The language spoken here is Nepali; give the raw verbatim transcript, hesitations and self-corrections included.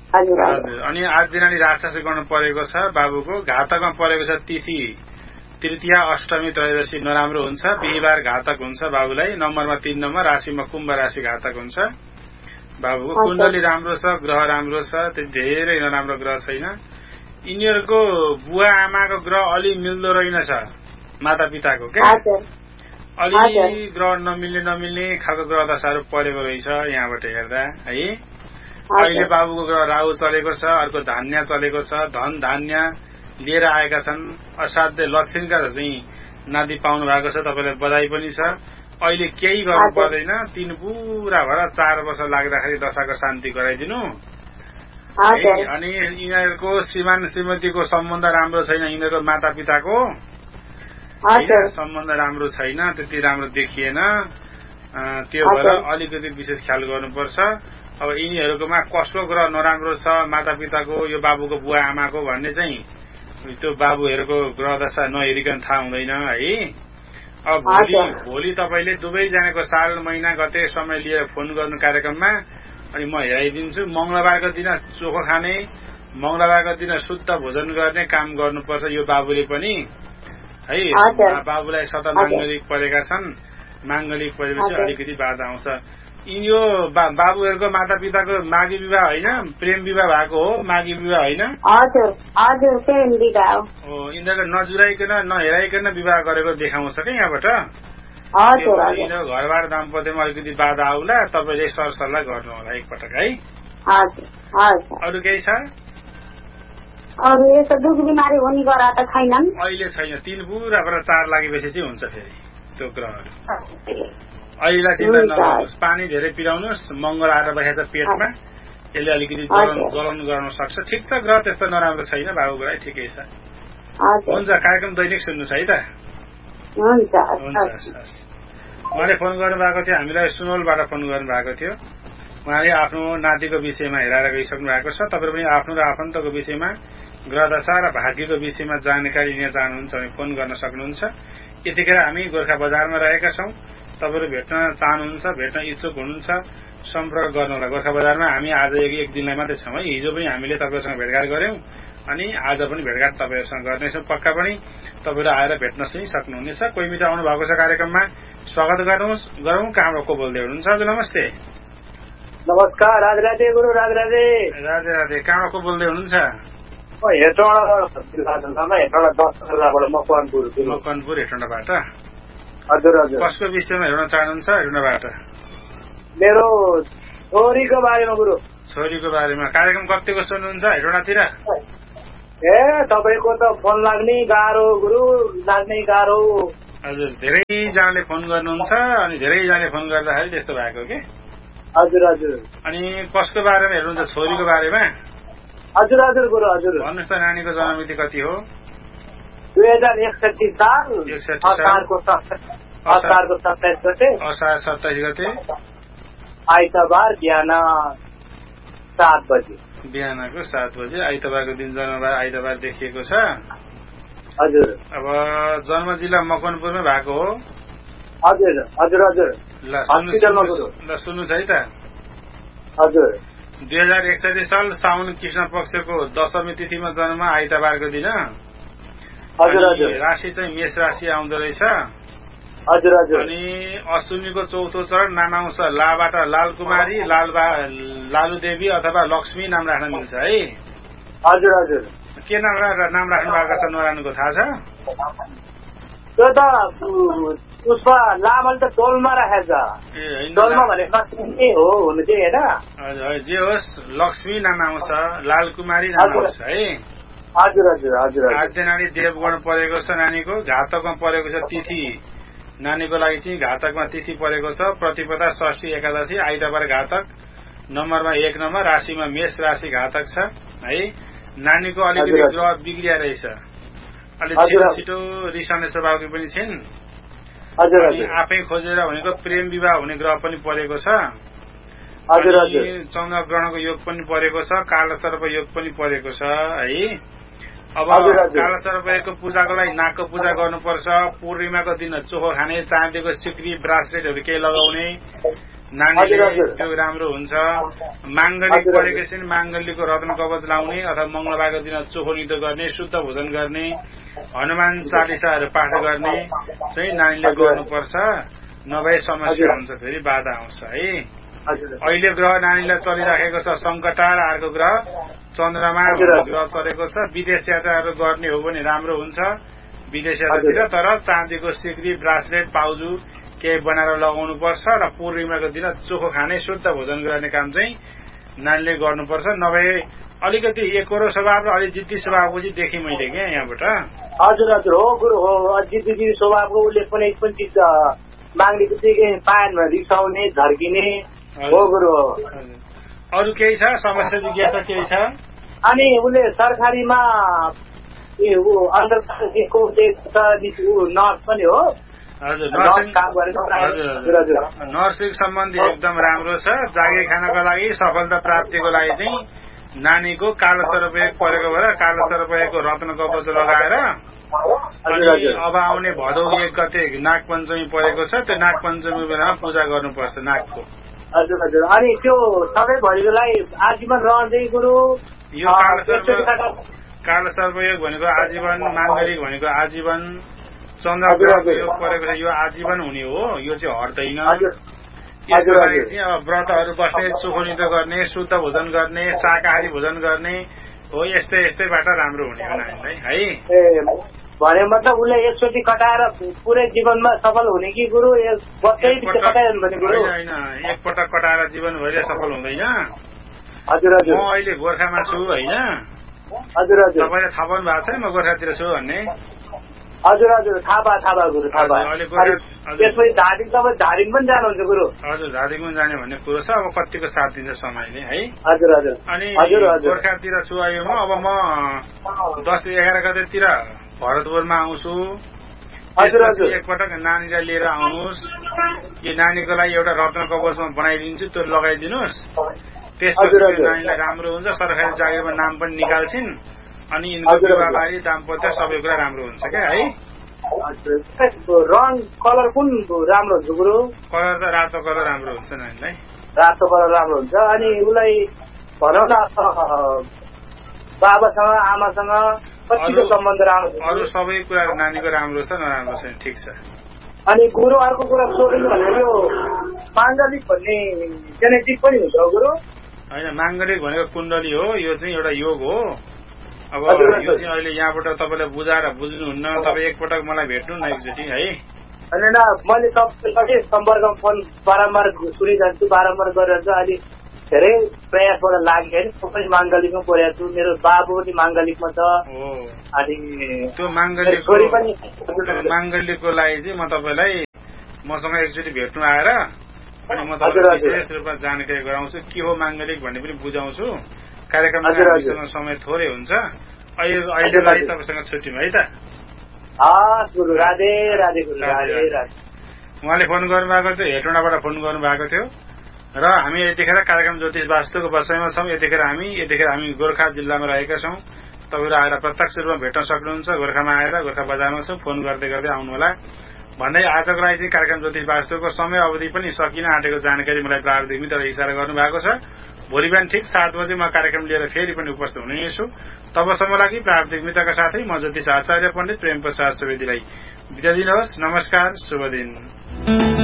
हजुर अनि आज दिनानी राक्षस गर्नु परेको छ बाबुको, घातकमा परेको छ तिथि तृतीया अष्टमी त्रयोदशी नराम्रो हुन्छ, बिहिबार घातक हुन्छ बाबुलाई, नम्बरमा तीन नम्बर, राशिमा कुम्भ राशि घातक हुन्छ बाबुको। कुण्डली राम्रो छ, ग्रह राम्रो छ, त्यति धेरै नराम्रो ग्रह छैन। यिनीहरूको बुवा आमाको ग्रह अलि मिल्दो रहेनछ माता पिताको, क्या अलि ग्रह नमिल्ने नमिल्ने खालको ग्रह दशाहरू परेको रहेछ यहाँबाट हेर्दा है। अहिले बाबुको ग्रह राहु चलेको छ, अर्को धान्य चलेको छ, धन धान्य लिएर आएका छन्, असाध्य लक्ष्मीका चाहिँ नाति पाउनु भएको छ, तपाईँलाई बधाई पनि छ। अहिले केही गर्नु पर्दैन, तीन पुरा भएर चार वर्ष लाग्दाखेरि दशाको शान्ति गराइदिनु। अनि यिनीहरूको श्रीमान श्रीमतीको सम्बन्ध राम्रो छैन, यिनीहरूको माता पिताको सम्बन्ध राम्रो छैन, त्यति राम्रो देखिएन, त्यो भएर अलिकति विशेष ख्याल गर्नुपर्छ। अब यिनीहरूकोमा कस्तो ग्रह नराम्रो छ माता पिताको, यो बाबुको बुवा आमाको भन्ने चाहिँ त्यो बाबुहरूको ग्रह दशा नहेरिकन थाहा हुँदैन है। अब भोलि भोलि तपाईँले दुवैजनाको साल महिना गते समय लिएर फोन गर्नु कार्यक्रममा, अनि म हेराइदिन्छु। मंगलबारको दिन चोखो खाने, मंगलबारको दिन शुद्ध भोजन गर्ने काम गर्नुपर्छ यो बाबुले पनि है। बाबुलाई सत माङ्गलिक परेका छन्, माङ्गलिक परेपछि अलिकति बाधा आउँछ। यो बाबुहरूको माता पिताको माघी विवाह होइन, प्रेम विवाह भएको हो, माघी विवाह होइन। यिनीहरूको नजुराइकन नहेराइकन विवाह गरेको देखाउँछ क्या यहाँबाट। यिनीहरू घरबार दाम्पत्यमा अलिकति बाधा आउला, तपाईँले सरसल्लाह गर्नु होला एकपटक है। अरू केही छ? अहिले छैन, तीन पुरा भएर चार लागेपछि चाहिँ हुन्छ फेरि त्यो ग्रहहरू। अहिलेलाई चिन्ता नगर्नुहोस्, पानी धेरै पिलाउनुहोस्, मंगल आएर बसेको छ पेटमा, यसले अलिकति जलन जलन गर्न सक्छ। ठिक छ, ग्रह त्यस्तो नराम्रो छैन बाबुको, ठिकै छ। हुन्छ, कार्यक्रम दैनिक सुन्नुहोस् है त। हुन्छ हस्। उहाँले फोन गर्नुभएको थियो, हामीलाई सुनौलबाट फोन गर्नुभएको थियो। उहाँले आफ्नो नातिको विषयमा हेराएर गइसक्नु भएको छ। तपाईँ पनि आफ्नो र आफन्तको विषयमा ग्रह दशा र भाग्यको विषयमा जानकारी लिन चाहनुहुन्छ भने फोन गर्न सक्नुहुन्छ। यतिखेर हामी गोर्खा बजारमा रहेका छौँ, तपाईँहरू भेट्न चाहनुहुन्छ, भेट्न इच्छुक हुनुहुन्छ, सम्पर्क गर्नुहोला। गोर्खा बजारमा हामी आज एक दिनलाई मात्रै छौँ है, हिजो पनि हामीले तपाईँसँग भेटघाट गऱ्यौँ, अनि आज पनि भेटघाट तपाईँहरूसँग गर्नेछौँ। पक्का पनि तपाईँहरू आएर भेट्न चाहिँ सक्नुहुनेछ। कोही मित्र आउनु भएको छ कार्यक्रममा, स्वागत गर्नुहोस् गरौँ। कहाँबाट को बोल्दै हुनुहुन्छ? हजुर नमस्ते। नमस्कार, राधे राधे गुरु, राधे राधे। राधे राधे। कहाँबाट को बोल्दै हुनुहुन्छ? मकनपुर हेटौँडाबाट। हजुर हजुर। कसको विषयमा हेर्न चाहनुहुन्छ हेटौँडाबाट? मेरो छोरीको बारेमा गुरु। छोरीको बारेमा। कार्यक्रम कतिको सुन्नुहुन्छ हेटौँडातिर? ए तपाईँको त फोन लाग्ने गाह्रो गुरु, लाग्ने गाह्रो। हजुर, धेरैजनाले फोन गर्नुहुन्छ, अनि धेरैजनाले फोन गर्दाखेरि त्यस्तो भएको के? हजुर हजुर। अनि कसको बारेमा हेर्नुहुन्छ? छोरीको बारेमा? हजुर हजुर गुरु, हजुर। भन्नुहोस् त, नानीको जन्ममिति कति हो? दुई हजार एकसठी साल असारको असारको सत्ताइस गते। असार सत्ताइस गते आइतबार बिहान सात बजे। बिहानको सात बजे आइतबारको दिन जन्म आइतबार देखिएको छ। हजुर। अब जन्म जिल्ला मकनपुरमै भएको हो? हजुर हजुर हजुर। ल सुन्नुहोस् है त। हजुर। दुई हजार एकसठी साल साउन कृष्ण पक्षको दशमी तिथिमा जन्म, आइतबारको दिन। हजुर हजुर। राशि चाहिँ मेष राशि आउँदो रहेछ। हजुर हजुर। अनि अश्विनीको चौथो चरण नाम आउँछ लाबाट लाल कुमारी, लाल लालु देवी अथवा लक्ष्मी नाम राख्न मिल्छ है। हजुर हजुर। के नाम नाम राख्नु भएको छ नरानुको थाहा छ? त्यो त उसमा लामल त टोलमा राखेछ। टोलमा भनेको के हो हुनु चाहिँ होइन? हजुर, जे होस् लक्ष्मी नाम आउँछ, लाल कुमारी नाम आउँछ है। हजुर हजुर हजुर। आद्य नानी देवगण परेको छ, नानीको घातकमा परेको छ तिथि, नानीको लागि चाहिँ घातकमा तिथि परेको छ। प्रतिपदा षष्ठी एकादशी आइतबार घातक, नम्बरमा एक नम्बर, राशिमा मेष राशि घातक छ है। नानीको अलिकति ग्रह बिग्रिया रहेछ, अलिक छिटो छिटो रिसाउने स्वभावकी पनि छिन्। अनि आफै खोजेर भनेको प्रेम विवाह हुने ग्रह पनि परेको छ। चन्द्र ग्रहणको योग पनि परेको छ, काल सर्प योग पनि परेको छ है। अब काल सर्पको पूजाको लागि नागको पूजा गर्नुपर्छ। पूर्णिमाको दिन चोखो खाने, चाँदीको सिक्री ब्रासलेटहरू केही लगाउने, नानीले त्यो राम्रो हुन्छ। माङ्गलिक पढेपछि माङ्गलिकको रत्न कवच लाउने अथवा मंगलबारको दिन चोखो निदो गर्ने, शुद्ध भोजन गर्ने, हनुमान चालिसाहरू पाठ गर्ने चाहिँ नानीले गर्नुपर्छ। नभए समस्या हुन्छ, फेरि बाधा आउँछ है। अहिले ग्रह नानीलाई चलिराखेको छ संकटार, अर्को ग्रह चन्द्रमा ग्रह चलेको छ। विदेश यात्राहरू गर्ने हो भने राम्रो हुन्छ विदेश यात्रातिर, तर चाँदीको सिक्री, ब्रासलेट, पाउजु केही बनाएर लगाउनु पर्छ र पूर्णिमाको दिन चोखो खाने, शुद्ध भोजन गर्ने काम चाहिँ नानीले गर्नुपर्छ। नभए अलिकति एकोरो स्वभाव र अलिक जिद्दी स्वभावको चाहिँ देखेँ मैले क्या यहाँबाट। हजुर हजुर हो गुरु हो, जिद्दी स्वभावको उसले कुनै पनि चिज माग्ने बित्तिकै पाएन रिसाउने, झर्किने हो गुरु हो। अरू केही छ समस्या जिज्ञासा केही छ? अनि उसले सरकारीमा अन्तर्को नर्स पनि हो। हजुर, नर्सिङ सम्बन्धी एकदम राम्रो छ। जागिर खानको लागि, सफलता प्राप्तिको लागि चाहिँ नानीको कालो सर्पयोग परेको भएर कालो सर्पयोगको रत्न कवच लगाएर अब आउने भदौ एक गते नाग पञ्चमी परेको छ, त्यो नाग पञ्चमी बेलामा पूजा गर्नुपर्छ नागको। हजुर हजुर। अनि त्यो सबैभरिको लागि आजीवन रहँदै गुरु यो कालो सर्प कालो सर्पयोग भनेको आजीवन, माङ्गलिक भनेको आजीवन, चन्द्र ग्रहको योग परेको छ यो आजीवन हुने हो, यो चाहिँ हट्दैन। यसको लागि चाहिँ अब व्रतहरू बस्ने, चोखो निदो गर्ने, शुद्ध भोजन गर्ने, शाकाहारी भोजन गर्ने हो, यस्तै यस्तैबाट राम्रो हुने हो नानीलाई है। भने मतलब उसले एकचोटि कटाएर पुरै जीवनमा सफल हुने कि गुरु? होइन, एकपटक कटाएर जीवनभरि सफल हुँदैन। हजुर हजुर। म अहिले गोर्खामा छु होइन। हजुर हजुर। तपाईँले थाहा पाउनु भएको छ म गोर्खातिर छु भन्ने? हजुर हजुर, थाहा भयो थाहा भयो गुरु, थाहा भयो। त्यसपछि धादिङ, तपाईँ धादिङ पनि जानुहुन्छ गुरु? हजुर, धादिङ पनि जाने भन्ने कुरो छ। अब कतिको साथ दिन्छ समयले है। हजुर हजुर। अनि गोर्खातिर छु अहिले म। अब म दस एघार गतेतिर भरतपुरमा आउँछु। एकपटक नानीलाई लिएर आउनुहोस्, यो नानीको लागि एउटा रत्न कवचमा बनाइदिन्छु, त्यो लगाइदिनुहोस्। त्यसपछि नानीलाई राम्रो हुन्छ, सरकारी जागिरमा नाम पनि निकाल्छिन्, अनि यिनको विवाहबारी दाम्पत्य सबै कुरा राम्रो हुन्छ क्या है। रङ कलर कुन राम्रो हुन्छ गुरु? कलर त रातो कलर राम्रो हुन्छ नानीलाई। रातो कलर राम्रो हुन्छ। अनि उसलाई भनौँ न बाबासँग आमासँग कतिको सम्बन्ध राम्रो? अरू सबै कुरा नानीको राम्रो छ, नराम्रो छैन, ठिक छ। अनि गुरु अर्को कुरा सोध्नु भनेको यो माङ्गलिक भन्ने जेनेटिक पनि हुन्छ गुरु? होइन, माङ्गलिक भनेको कुण्डली हो, यो चाहिँ एउटा योग हो। अब यो चाहिँ अहिले यहाँबाट तपाईँलाई बुझाएर बुझ्नुहुन्न, तपाईँ एकपटक मलाई भेट्नु न एकचोटि है। होइन, मैले तपाईँलाई सम्पर्कमा फोन बारम्बार सुनिरहन्छु, बारम्बार गरिरहन्छु। अहिले धेरै प्रयासबाट लाग्यो होइन, सबै माङ्गलिकमा परेको छु, मेरो बाबु पनि माङ्गलिकमा छ। अनि त्यो माङ्गलिक छोरी पनि माङ्गलिकको लागि चाहिँ म तपाईँलाई मसँग एकचोटि भेट्नु आएर अनि म तपाईँलाई विशेष रूपमा जानकारी गराउँछु, के हो माङ्गलिक भन्ने पनि बुझाउँछु। कार्यक्रममा समय थोरै हुन्छ, अहिले अहिलेलाई तपाईँसँग छुट्टिम है त। राधे राधे गुरु, राधे राधे। उहाँले फोन गर्नुभएको थियो, हेटौँडाबाट फोन गर्नुभएको थियो र हामी यतिखेर कार्यक्रम ज्योतिष वास्तुको बसाइमा छौँ। यतिखेर हामी यतिखेर हामी गोर्खा जिल्लामा रहेका छौँ। तपाईँहरू आएर प्रत्यक्ष रूपमा भेट्न सक्नुहुन्छ। गोर्खामा आएर गोर्खा बजारमा छौँ, फोन गर्दै गर्दै आउनु होला भन्दै आजको लागि चाहिँ कार्यक्रम ज्योतिष वास्तुको समय अवधि पनि सकिन आँटेको जानकारी मलाई प्राविधिक मित्रले इसारा गर्नुभएको छ। भोलि बिहान ठिक सात बजे म कार्यक्रम लिएर फेरि पनि उपस्थित हुनेछु। तबसम्म लागि प्राविधिक मित्रका साथै म ज्योतिष आचार्य पण्डित प्रेम प्रसाद सुवेदीलाई बिदा दिनुहोस्। नमस्कार, शुभ दिन।